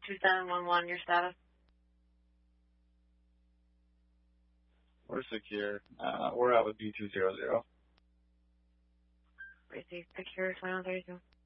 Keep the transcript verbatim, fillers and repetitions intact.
two seven one one, your status? We're secure. Uh, we're out with B two zero zero. Receive secure, final thirty-two.